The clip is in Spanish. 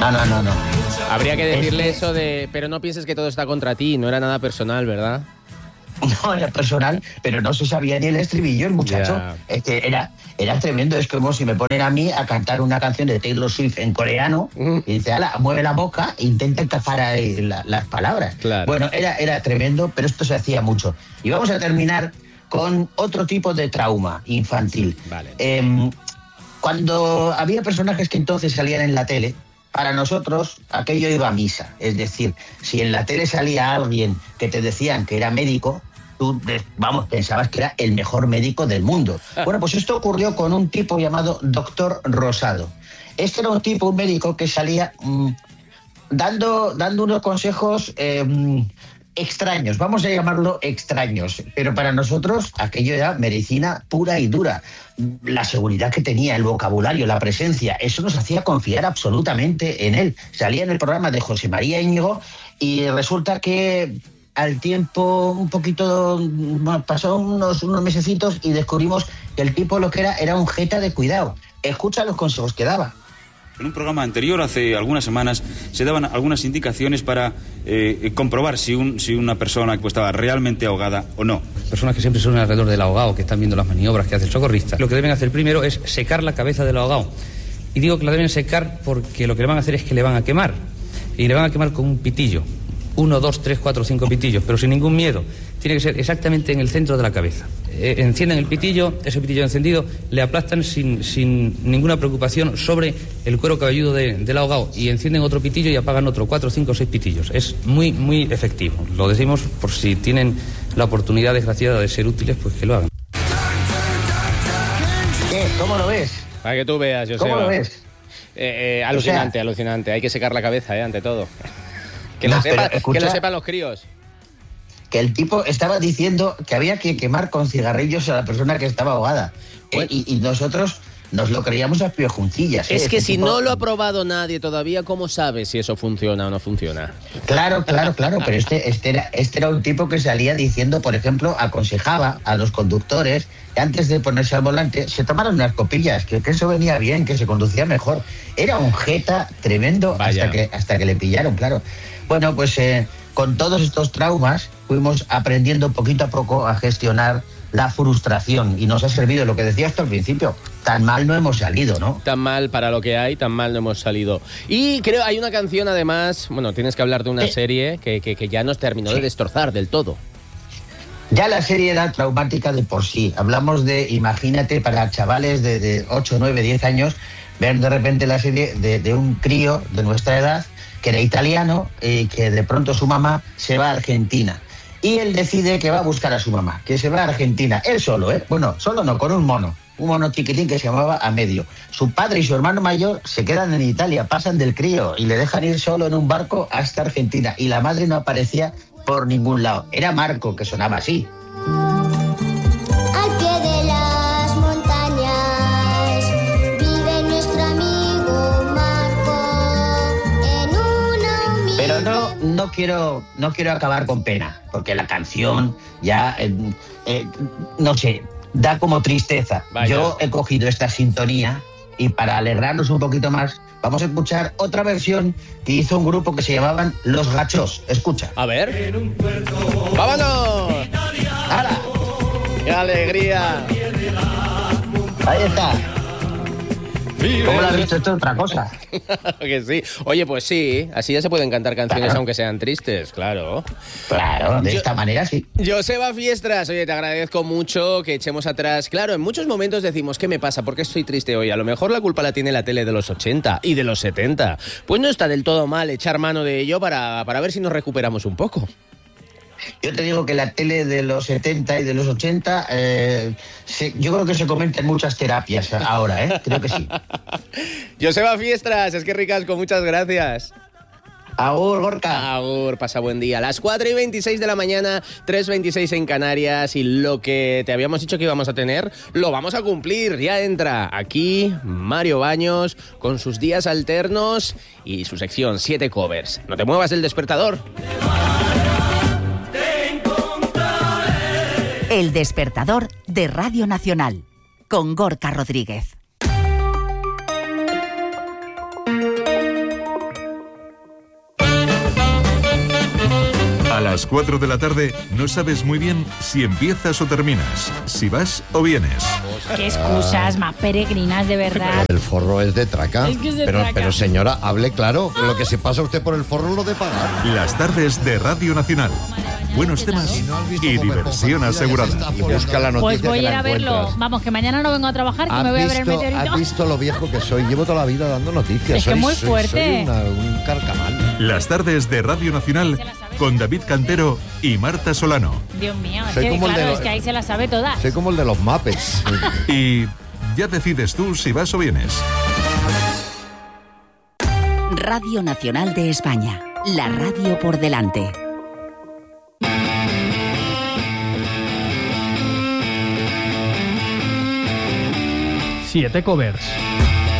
No. Habría que decirle eso de, pero no pienses que todo está contra ti, no era nada personal, ¿verdad? No era personal, pero no se sabía ni el estribillo, el muchacho. Ya. Es que era tremendo. Es como si me ponen a mí a cantar una canción de Taylor Swift en coreano y dice, ala, mueve la boca e intenta encazar ahí las palabras. Claro. Bueno, era tremendo, pero esto se hacía mucho. Y vamos a terminar con otro tipo de trauma infantil. Vale. Cuando había personajes que entonces salían en la tele, para nosotros aquello iba a misa. Es decir, si en la tele salía alguien que te decían que era médico, tú, pensabas que era el mejor médico del mundo. Bueno, pues esto ocurrió con un tipo llamado Doctor Rosado. Este era un médico que salía dando unos consejos extraños, vamos a llamarlo extraños, pero para nosotros aquello era medicina pura y dura. La seguridad que tenía, el vocabulario, la presencia, eso nos hacía confiar absolutamente en él. Salía en el programa de José María Íñigo y resulta que al tiempo un poquito, pasó unos mesecitos y descubrimos que el tipo lo que era un jeta de cuidado. Escucha los consejos que daba. En un programa anterior, hace algunas semanas, se daban algunas indicaciones para comprobar si una persona que estaba realmente ahogada o no. Personas que siempre son alrededor del ahogado, que están viendo las maniobras que hace el socorrista, lo que deben hacer primero es secar la cabeza del ahogado. Y digo que la deben secar porque lo que le van a hacer es que le van a quemar. Y le van a quemar con un pitillo. 1, 2, 3, 4, 5 pitillos, pero sin ningún miedo. Tiene que ser exactamente en el centro de la cabeza. Encienden el pitillo, ese pitillo encendido, le aplastan sin ninguna preocupación sobre el cuero cabelludo del ahogado y encienden otro pitillo y apagan otro, 4, 5, 6 pitillos. Es muy, muy efectivo. Lo decimos por si tienen la oportunidad desgraciada de ser útiles, pues que lo hagan. ¿Cómo lo ves? Para que tú veas, Joseba. ¿Cómo lo ves? Alucinante, alucinante. Hay que secar la cabeza, ante todo. Que lo sepan los críos. Que el tipo estaba diciendo que había que quemar con cigarrillos a la persona que estaba ahogada. Y nosotros nos lo creíamos a pie juntillas. Es que si no lo ha probado nadie todavía, ¿cómo sabes si eso funciona o no funciona? Claro, pero este era un tipo que salía diciendo, por ejemplo, aconsejaba a los conductores que antes de ponerse al volante se tomaran unas copillas, que eso venía bien, que se conducía mejor. Era un jeta tremendo hasta que le pillaron, claro. Bueno, pues con todos estos traumas fuimos aprendiendo poquito a poco a gestionar la frustración y nos ha servido lo que decía hasta el principio. Tan mal no hemos salido, ¿no? Tan mal para lo que hay, tan mal no hemos salido. Y creo hay una canción además, bueno, tienes que hablar de una serie que ya nos terminó de destrozar del todo. Ya la serie era traumática de por sí. Hablamos de, imagínate, para chavales de 8, 9, 10 años, ver de repente la serie de un crío de nuestra edad que era italiano y que de pronto su mamá se va a Argentina. Y él decide que va a buscar a su mamá, que se va a Argentina, él solo, Bueno, solo no, con un mono chiquitín que se llamaba Amedio. Su padre y su hermano mayor se quedan en Italia, pasan del crío y le dejan ir solo en un barco hasta Argentina. Y la madre no aparecía por ningún lado. Era Marco, que sonaba así. Al pie de las montañas vive nuestro amigo Marco en una humilde... Pero no quiero acabar con pena, porque la canción ya, no sé, da como tristeza. Vaya. Yo he cogido esta sintonía y para alegrarnos un poquito más, vamos a escuchar otra versión que hizo un grupo que se llamaban Los Gachos. Escucha. A ver. ¡Vámonos! ¡Hala! ¡Qué alegría! Ahí está. ¿Cómo lo has visto? Esto es otra cosa. Claro que sí. Oye, pues sí, así ya se pueden cantar canciones Claro. aunque sean tristes, claro. Claro, de esta manera sí. Joseba Fiestras, oye, te agradezco mucho que echemos atrás. Claro, en muchos momentos decimos, ¿qué me pasa? ¿Por qué estoy triste hoy? A lo mejor la culpa la tiene la tele de los 80 y de los 70. Pues no está del todo mal echar mano de ello para ver si nos recuperamos un poco. Yo te digo que la tele de los 70 y de los 80, yo creo que se comenta en muchas terapias ahora, creo que sí. Joseba Fiestras, es que ricasco, muchas gracias. Agur, Gorka. Agur, pasa buen día. Las 4:26 de la mañana, 3:26 en Canarias, y lo que te habíamos dicho que íbamos a tener, lo vamos a cumplir. Ya entra aquí Mario Baños con sus días alternos y su sección 7 covers. No te muevas del despertador. El despertador de Radio Nacional, con Gorka Rodríguez. Las 4 de la tarde no sabes muy bien si empiezas o terminas, si vas o vienes. Qué excusas más peregrinas, de verdad. El forro es de traca. Es que es de traca. Pero señora, hable claro. Lo que se pasa usted por el forro lo de pagar. Las tardes de Radio Nacional. Buenos temas y diversión asegurada. Y busca la noticia. Pues voy que a ir la a verlo. encuentras. Vamos, que mañana no vengo a trabajar, que me voy a ver el meteorito. ¿Has visto lo viejo que soy? Llevo toda la vida dando noticias. Es que muy fuerte. Soy un carcamal. Las tardes de Radio Nacional con David Cantero y Marta Solano. Dios mío, es Soy que, como el de claro, los- es que ahí se la sabe todas. Soy como el de los Muppets. Y ya decides tú si vas o vienes. Radio Nacional de España. La radio por delante. Siete covers.